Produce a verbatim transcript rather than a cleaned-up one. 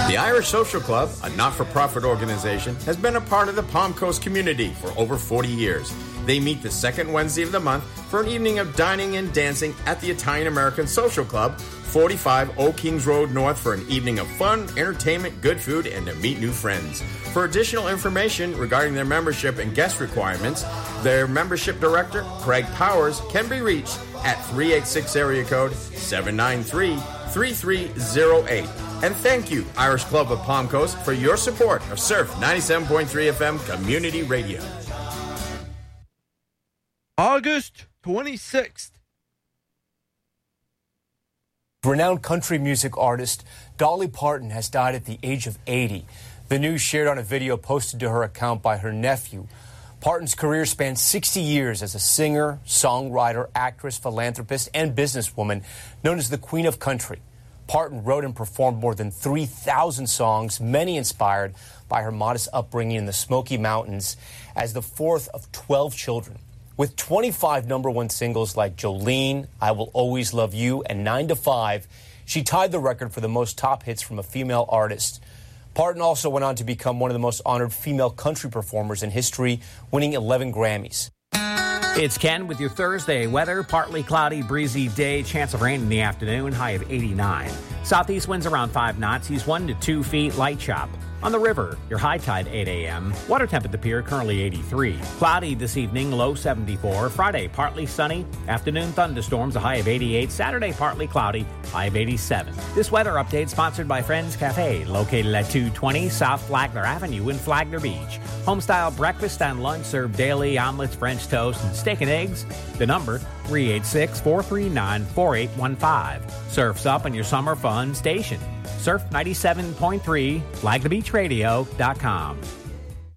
The Irish Social Club, a not-for-profit organization, has been a part of the Palm Coast community for over forty years. They meet the second Wednesday of the month for an evening of dining and dancing at the Italian-American Social Club, forty-five Old Kings Road North, for an evening of fun, entertainment, good food, and to meet new friends. For additional information regarding their membership and guest requirements, their membership director, Craig Powers, can be reached at three eight six area code seven nine three, three three zero eight. And thank you, Irish Club of Palm Coast, for your support of Surf ninety-seven point three F M Community Radio. August twenty-sixth. Renowned country music artist Dolly Parton has died at the age of eighty. The news shared on a video posted to her account by her nephew. Parton's career spanned sixty years as a singer, songwriter, actress, philanthropist, and businesswoman known as the Queen of Country. Parton wrote and performed more than three thousand songs, many inspired by her modest upbringing in the Smoky Mountains as the fourth of twelve children. With twenty-five number one singles like Jolene, I Will Always Love You, and nine to five, she tied the record for the most top hits from a female artist. Parton also went on to become one of the most honored female country performers in history, winning eleven Grammys. It's Ken with your Thursday weather. Partly cloudy, breezy day, chance of rain in the afternoon, high of eighty-nine. Southeast winds around five knots, east one to two feet, light chop. On the river, your high tide eight a.m. Water temp at the pier currently eighty-three. Cloudy this evening, low seventy-four. Friday, partly sunny. Afternoon thunderstorms, a high of eighty-eight. Saturday, partly cloudy, high of eighty-seven. This weather update sponsored by Friends Cafe, located at two twenty South Flagler Avenue in Flagler Beach. Homestyle breakfast and lunch served daily, omelets, French toast, and steak and eggs. The number, three eight six, four three nine, four eight one five. Surf's up on your summer fun station. Surf ninety-seven point three, flag the beach radio dot com.